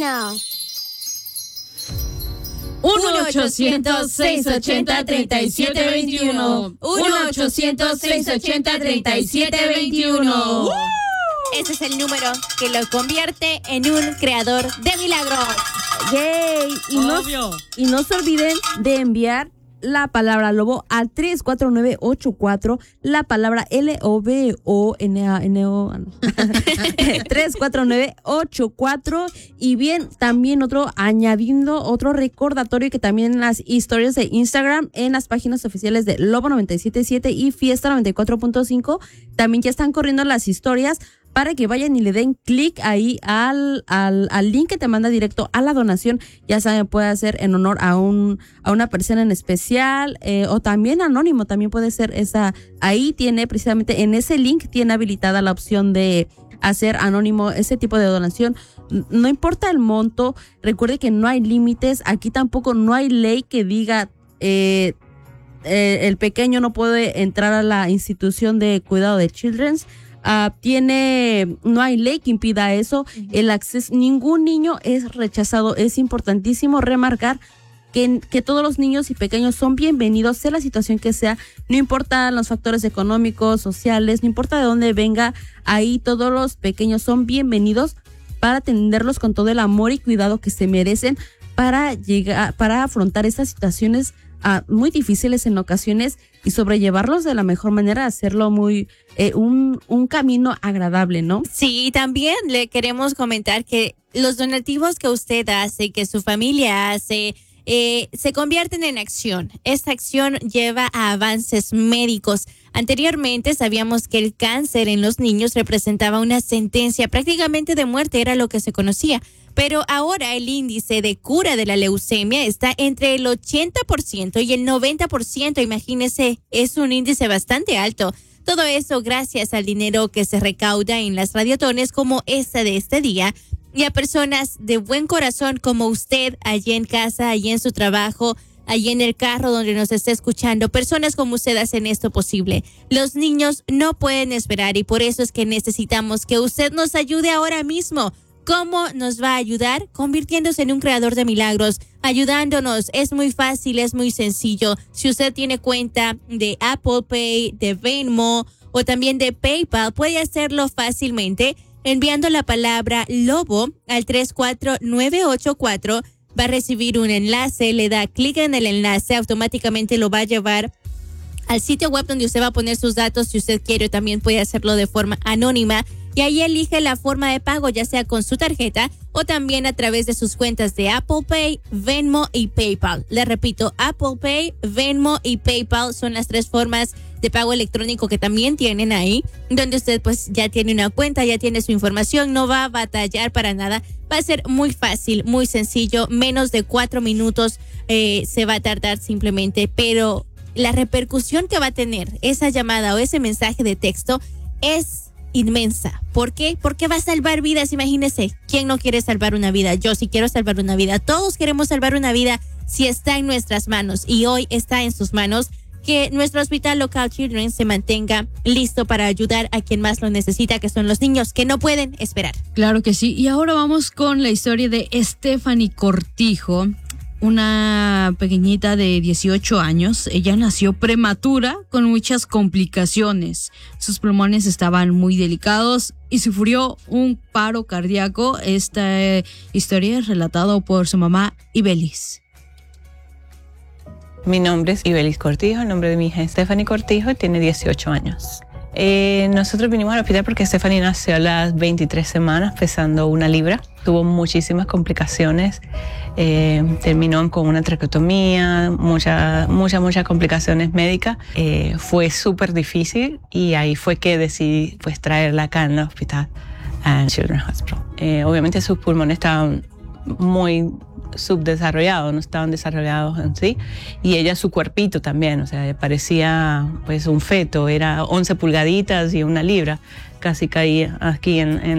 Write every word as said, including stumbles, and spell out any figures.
now. uno ochocientos, seiscientos ochenta, treinta y siete veintiuno. uno ochocientos, seiscientos ochenta, treinta y siete veintiuno. Ese es el número que lo convierte en un creador de milagros. ¡Yay! Y no, y no se olviden de enviar la palabra lobo al tres cuatro nueve ocho cuatro, la palabra L O B O N A N O tres cuatro nueve ocho cuatro. Y bien, también otro, añadiendo otro recordatorio, que también en las historias de Instagram, en las páginas oficiales de Lobo noventa y siete punto siete y Fiesta noventa y cuatro punto cinco, también ya están corriendo las historias para que vayan y le den clic ahí al, al, al link que te manda directo a la donación. Ya saben, puede ser en honor a un a una persona en especial, eh, o también anónimo, también puede ser esa. Ahí tiene, precisamente en ese link, tiene habilitada la opción de hacer anónimo ese tipo de donación. No importa el monto, recuerde que no hay límites, aquí tampoco no hay ley que diga eh, eh, el pequeño no puede entrar a la institución de cuidado de children's. Uh, tiene, no hay ley que impida eso. Uh-huh. El acceso, ningún niño es rechazado. Es importantísimo remarcar que, que todos los niños y pequeños son bienvenidos, sea la situación que sea, no importa los factores económicos, sociales, no importa de dónde venga, ahí todos los pequeños son bienvenidos para atenderlos con todo el amor y cuidado que se merecen para llegar, para afrontar estas situaciones Uh, muy difíciles en ocasiones y sobrellevarlos de la mejor manera, hacerlo muy eh, un, un camino agradable, ¿no? Sí, también le queremos comentar que los donativos que usted hace, que su familia hace, eh, se convierten en acción. Esta acción lleva a avances médicos. Anteriormente sabíamos que el cáncer en los niños representaba una sentencia prácticamente de muerte, era lo que se conocía. Pero ahora el índice de cura de la leucemia está entre el ochenta por ciento y el noventa por ciento. Imagínese, es un índice bastante alto. Todo eso gracias al dinero que se recauda en las radiotones como esta de este día y a personas de buen corazón como usted, allí en casa, allí en su trabajo, allí en el carro donde nos esté escuchando. Personas como usted hacen esto posible. Los niños no pueden esperar y por eso es que necesitamos que usted nos ayude ahora mismo. ¿Cómo nos va a ayudar? Convirtiéndose en un creador de milagros, ayudándonos. Es muy fácil, es muy sencillo. Si usted tiene cuenta de Apple Pay, de Venmo o también de PayPal, puede hacerlo fácilmente enviando la palabra lobo al tres cuatro nueve ocho cuatro. Va a recibir un enlace, le da clic en el enlace, automáticamente lo va a llevar al sitio web donde usted va a poner sus datos. Si usted quiere, también puede hacerlo de forma anónima. Y ahí elige la forma de pago, ya sea con su tarjeta o también a través de sus cuentas de Apple Pay, Venmo y PayPal. Le repito, Apple Pay, Venmo y PayPal son las tres formas de pago electrónico que también tienen ahí, donde usted pues ya tiene una cuenta, ya tiene su información, no va a batallar para nada. Va a ser muy fácil, muy sencillo, menos de cuatro minutos eh, se va a tardar simplemente, pero la repercusión que va a tener esa llamada o ese mensaje de texto es inmensa. ¿Por qué? Porque va a salvar vidas. Imagínese, ¿quién no quiere salvar una vida? Yo sí quiero salvar una vida. Todos queremos salvar una vida si está en nuestras manos. Y hoy está en sus manos que nuestro hospital local Children se mantenga listo para ayudar a quien más lo necesita, que son los niños que no pueden esperar. Claro que sí. Y ahora vamos con la historia de Stephanie Cortijo, una pequeñita de dieciocho años. Ella nació prematura con muchas complicaciones. Sus pulmones estaban muy delicados y sufrió un paro cardíaco. Esta eh, historia es relatada por su mamá, Ibelis. Mi nombre es Ibelis Cortijo, el nombre de mi hija es Stephanie Cortijo, tiene dieciocho años. Eh, nosotros vinimos al hospital porque Stephanie nació a las veintitrés semanas pesando una libra. Tuvo muchísimas complicaciones, eh, terminó con una traqueotomía, muchas, muchas, muchas complicaciones médicas. Eh, fue súper difícil y ahí fue que decidí pues, traerla acá en el hospital, en Children's Hospital. Eh, obviamente sus pulmones estaban muy subdesarrollados, no estaban desarrollados en sí, y ella su cuerpito también, o sea, parecía pues un feto, era once pulgaditas y una libra, casi caía aquí en, en